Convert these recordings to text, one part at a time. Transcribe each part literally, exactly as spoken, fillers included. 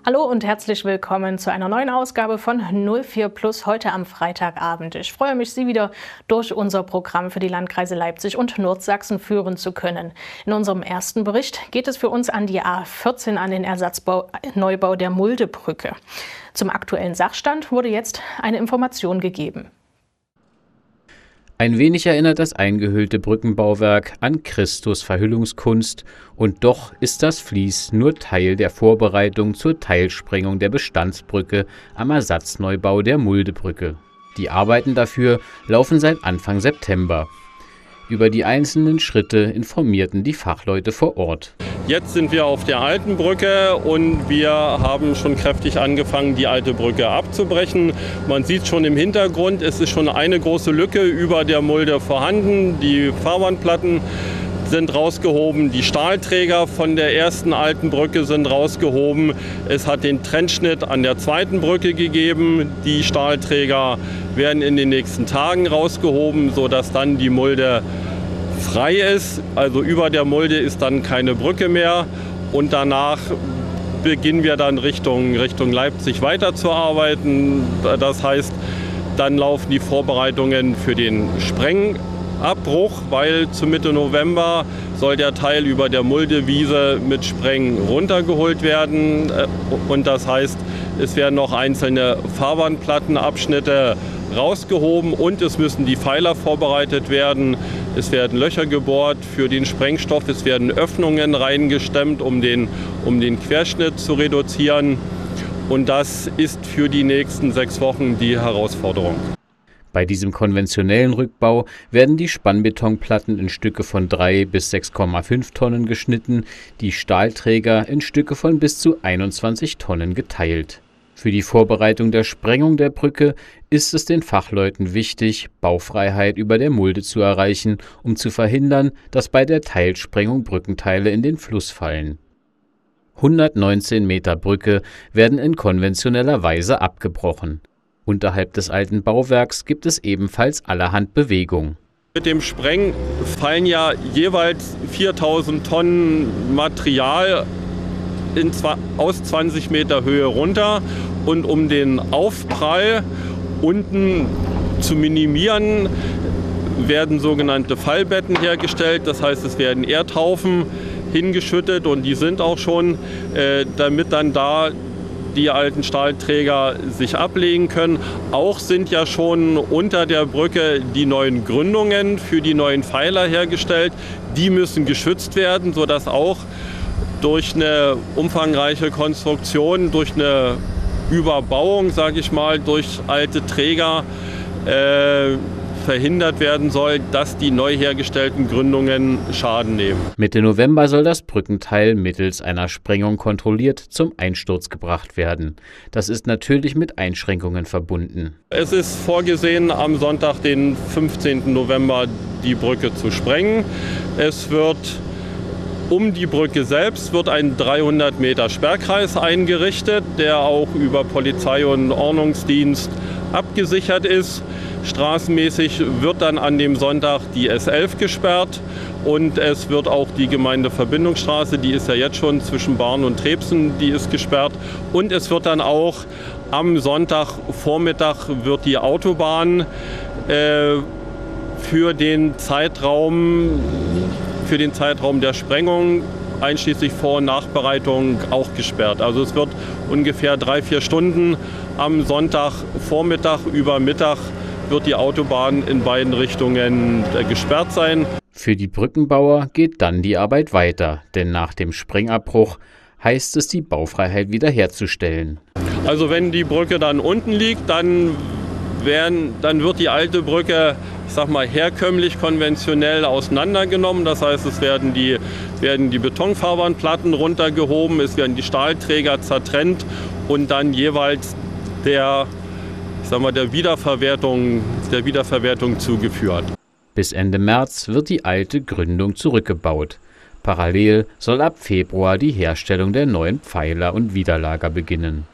Hallo und herzlich willkommen zu einer neuen Ausgabe von null vier Plus heute am Freitagabend. Ich freue mich, Sie wieder durch unser Programm für die Landkreise Leipzig und Nordsachsen führen zu können. In unserem ersten Bericht geht es für uns an die A vierzehn, an den Ersatzbau, Neubau der Muldebrücke. Zum aktuellen Sachstand wurde jetzt eine Information gegeben. Ein wenig erinnert das eingehüllte Brückenbauwerk an Christus Verhüllungskunst, und doch ist das Vlies nur Teil der Vorbereitung zur Teilsprengung der Bestandsbrücke am Ersatzneubau der Muldebrücke. Die Arbeiten dafür laufen seit Anfang September. Über die einzelnen Schritte informierten die Fachleute vor Ort. Jetzt sind wir auf der alten Brücke und wir haben schon kräftig angefangen, die alte Brücke abzubrechen. Man sieht schon im Hintergrund, es ist schon eine große Lücke über der Mulde vorhanden. Die Fahrbandplatten sind rausgehoben, die Stahlträger von der ersten alten Brücke sind rausgehoben. Es hat den Trennschnitt an der zweiten Brücke gegeben. Die Stahlträger werden in den nächsten Tagen rausgehoben, sodass dann die Mulde frei ist. Also über der Mulde ist dann keine Brücke mehr. Und danach beginnen wir dann Richtung, Richtung Leipzig weiterzuarbeiten. Das heißt, dann laufen die Vorbereitungen für den Sprengabbruch, weil zu Mitte November soll der Teil über der Muldewiese mit Spreng runtergeholt werden. Und das heißt, es werden noch einzelne Fahrbandplattenabschnitte rausgehoben und es müssen die Pfeiler vorbereitet werden. Es werden Löcher gebohrt für den Sprengstoff, es werden Öffnungen reingestemmt, um den, um den Querschnitt zu reduzieren. Und das ist für die nächsten sechs Wochen die Herausforderung. Bei diesem konventionellen Rückbau werden die Spannbetonplatten in Stücke von drei bis sechs Komma fünf Tonnen geschnitten, die Stahlträger in Stücke von bis zu einundzwanzig Tonnen geteilt. Für die Vorbereitung der Sprengung der Brücke ist es den Fachleuten wichtig, Baufreiheit über der Mulde zu erreichen, um zu verhindern, dass bei der Teilsprengung Brückenteile in den Fluss fallen. hundertneunzehn Meter Brücke werden in konventioneller Weise abgebrochen. Unterhalb des alten Bauwerks gibt es ebenfalls allerhand Bewegung. Mit dem Spreng fallen ja jeweils viertausend Tonnen Material in aus zwanzig Meter Höhe runter. Und um den Aufprall unten zu minimieren, werden sogenannte Fallbetten hergestellt. Das heißt, es werden Erdhaufen hingeschüttet und die sind auch schon, äh, damit dann da die alten Stahlträger sich ablegen können. Auch sind ja schon unter der Brücke die neuen Gründungen für die neuen Pfeiler hergestellt. Die müssen geschützt werden, sodass auch durch eine umfangreiche Konstruktion, durch eine Überbauung, sage ich mal, durch alte Träger äh, verhindert werden soll, dass die neu hergestellten Gründungen Schaden nehmen. Mitte November soll das Brückenteil mittels einer Sprengung kontrolliert zum Einsturz gebracht werden. Das ist natürlich mit Einschränkungen verbunden. Es ist vorgesehen, am Sonntag, den fünfzehnten November, die Brücke zu sprengen. Es wird um die Brücke selbst wird ein dreihundert Meter Sperrkreis eingerichtet, der auch über Polizei und Ordnungsdienst abgesichert ist. Straßenmäßig wird dann an dem Sonntag die S elf gesperrt und es wird auch die Gemeindeverbindungsstraße, die ist ja jetzt schon zwischen Barn und Trebsen, die ist gesperrt. Und es wird dann auch am Sonntagvormittag wird die Autobahn äh, für den Zeitraum für den Zeitraum der Sprengung einschließlich Vor- und Nachbereitung auch gesperrt. Also es wird ungefähr drei, vier Stunden am Sonntagvormittag über Mittag wird die Autobahn in beiden Richtungen gesperrt sein. Für die Brückenbauer geht dann die Arbeit weiter, denn nach dem Sprengabbruch heißt es, die Baufreiheit wiederherzustellen. Also wenn die Brücke dann unten liegt, dann, werden, dann wird die alte Brücke, ich sag mal, herkömmlich, konventionell auseinandergenommen. Das heißt, es werden die, werden die Betonfahrbandplatten runtergehoben, es werden die Stahlträger zertrennt und dann jeweils der, ich sag mal, der Wiederverwertung, der Wiederverwertung zugeführt. Bis Ende März wird die alte Gründung zurückgebaut. Parallel soll ab Februar die Herstellung der neuen Pfeiler und Widerlager beginnen.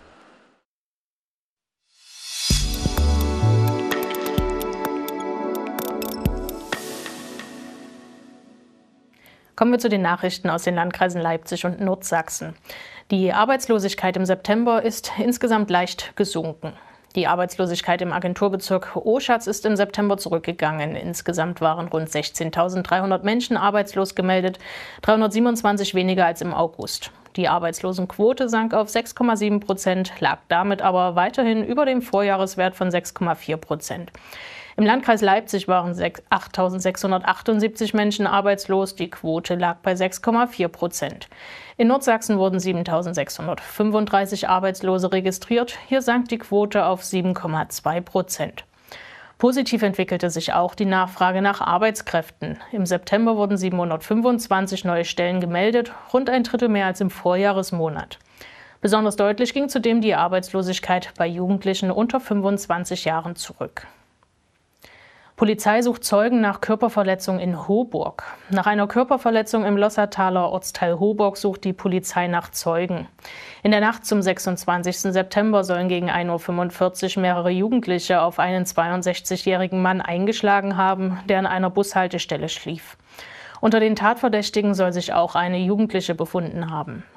Kommen wir zu den Nachrichten aus den Landkreisen Leipzig und Nordsachsen. Die Arbeitslosigkeit im September ist insgesamt leicht gesunken. Die Arbeitslosigkeit im Agenturbezirk Oschatz ist im September zurückgegangen. Insgesamt waren rund sechzehntausenddreihundert Menschen arbeitslos gemeldet, dreihundertsiebenundzwanzig weniger als im August. Die Arbeitslosenquote sank auf sechs Komma sieben Prozent, lag damit aber weiterhin über dem Vorjahreswert von sechs Komma vier Prozent. Im Landkreis Leipzig waren achttausendsechshundertachtundsiebzig Menschen arbeitslos, die Quote lag bei sechs Komma vier Prozent. In Nordsachsen wurden siebentausendsechshundertfünfunddreißig Arbeitslose registriert, hier sank die Quote auf sieben Komma zwei Prozent. Positiv entwickelte sich auch die Nachfrage nach Arbeitskräften. Im September wurden siebenhundertfünfundzwanzig neue Stellen gemeldet, rund ein Drittel mehr als im Vorjahresmonat. Besonders deutlich ging zudem die Arbeitslosigkeit bei Jugendlichen unter fünfundzwanzig Jahren zurück. Polizei sucht Zeugen nach Körperverletzung in Hoburg. Nach einer Körperverletzung im Lossataler Ortsteil Hoburg sucht die Polizei nach Zeugen. In der Nacht zum sechsundzwanzigsten September sollen gegen ein Uhr fünfundvierzig mehrere Jugendliche auf einen zweiundsechzigjährigen Mann eingeschlagen haben, der an einer Bushaltestelle schlief. Unter den Tatverdächtigen soll sich auch eine Jugendliche befunden haben.